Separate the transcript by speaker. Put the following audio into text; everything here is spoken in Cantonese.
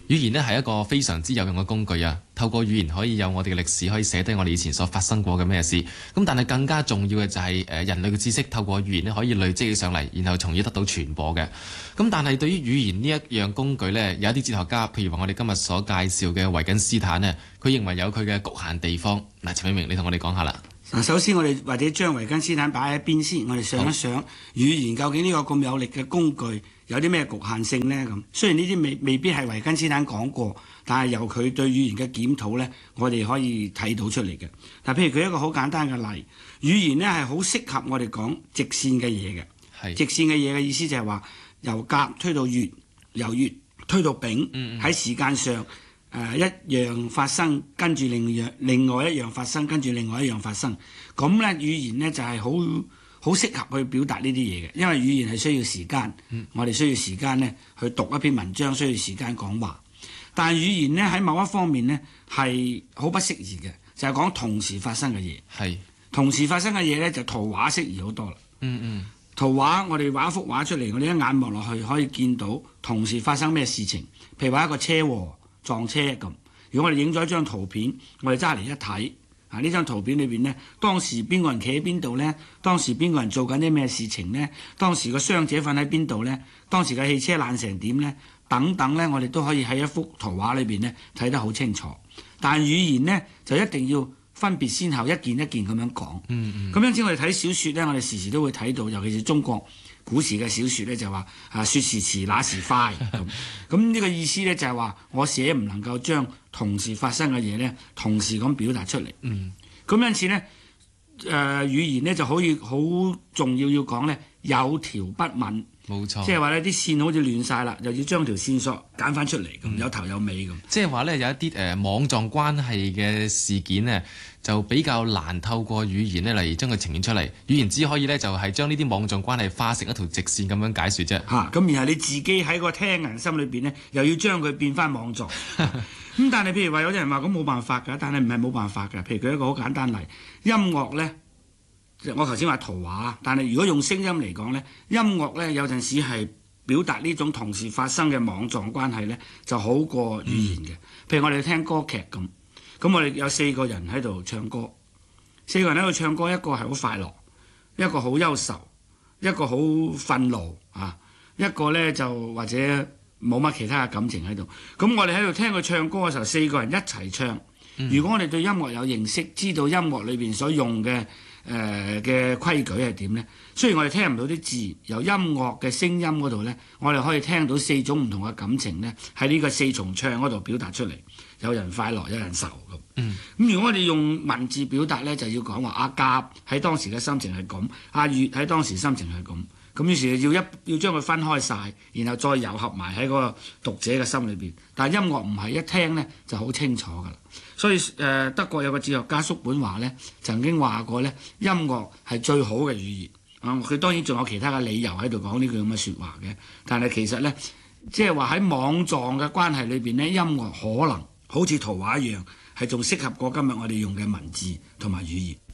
Speaker 1: 語言呢係一個非常之有用嘅工具啊！透過語言可以有我哋嘅歷史，可以寫低我哋以前所發生過嘅咩事。咁但係更加重要嘅就係人類嘅知識透過語言呢可以累積起上嚟，然後從而得到傳播嘅。咁但係對於語言呢一樣工具呢，有一啲哲學家，譬如話我哋今日所介紹嘅維根斯坦呢，佢認為有佢嘅局限地方。嗱，陳永明，你同我哋講下啦。
Speaker 2: 首先我哋或者將維根斯坦擺喺邊先，我哋想一想語言究竟呢個咁有力嘅工具有啲咩局限性呢？咁雖然呢啲未必係維根斯坦講過，但係由佢對語言嘅檢討呢，我哋可以睇到出嚟嘅。嗱，譬如舉一個好簡單嘅例，語言呢係好適合我哋講直線嘅嘢嘅。直線嘅嘢嘅意思就係話由甲推到乙，由乙推到丙，喺時間上。一樣發生，跟住另外一樣發生，跟住另外一樣發生。咁咧語言咧就係好適合去表達呢啲嘢嘅，因為語言係需要時間，我哋需要時間咧去讀一篇文章，需要時間講話。但係語言咧喺某一方面咧係好不適宜嘅，就係講同時發生嘅嘢。係同時發生嘅嘢咧就圖畫適宜好多啦。圖畫我哋畫一幅畫出嚟，我哋一眼望落去可以見到同時發生咩事情。譬如話一個車禍。撞車咁，如果我哋影咗一張圖片，我哋揸嚟一睇，呢張圖片裏邊呢，當時邊個人企喺邊度呢？當時邊個人做緊啲咩事情呢？當時個傷者瞓喺邊度呢？當時嘅汽車爛成點呢？等等呢，我哋都可以喺一幅圖畫裏邊呢睇得好清楚。但係語言呢，就一定要分別先後，一件一件咁樣講。咁因此我哋睇小説呢，我哋時時都會睇到，尤其是中國古時嘅小説咧，就話説時遲那時快咁呢個意思咧就係話我寫唔能夠將同時發生嘅嘢咧同時咁表達出嚟。咁因此咧語言咧就可以好重要講咧有條不紊，冇錯，即係話咧啲線好似亂晒啦，就要將條線索揀翻出嚟咁，有頭有尾咁。即係話咧有一啲網狀關係嘅事件咧，就比較難透過語言咧嚟將佢呈現出嚟。語言只可以咧就係將呢啲網狀關係化成一條直線咁樣解説啫。咁然後你自己喺個聽人心裏邊咧，又要將佢變翻網狀。咁但係譬如話有啲人話咁冇辦法㗎，但係唔係冇辦法㗎。譬如舉一個好簡單例，音樂咧。我頭先話圖畫，但係如果用聲音嚟講呢，音樂呢有陣時係表達呢種同時發生嘅網狀關係呢，就好過語言嘅。譬如我哋聽歌劇咁我哋有4個人喺度唱歌，4個人喺度唱歌，一個係好快樂，一個好憂愁，一個好憤怒一個呢就或者冇乜其他嘅感情喺度。咁我哋喺度聽佢唱歌嘅時候，4個人一齊唱。如果我哋對音樂有認識，知道音樂裏邊所用嘅規矩係點呢？雖然我哋聽唔到啲字，由音樂嘅聲音嗰度呢，我哋可以聽到4種唔同嘅感情呢，喺呢個4重唱嗰度表達出嚟。有人快樂，有人愁咁。咁如果我哋用文字表達呢，就要講話阿甲喺當時嘅心情係咁，阿乙喺當時心情係咁。咁於是要將佢分開晒，然後再糅合埋喺嗰個讀者嘅心裏邊。但係音樂唔係一聽呢就好清楚㗎啦。所以德國有個哲學家叔本華呢曾經話過呢，音樂係最好嘅語言。佢當然仲有其他嘅理由喺度講呢句咁嘅説話嘅。但係其實呢，即係話喺網狀嘅關係裏邊呢，音樂可能好似圖畫一樣，係仲適合過今日我哋用嘅文字同埋語言。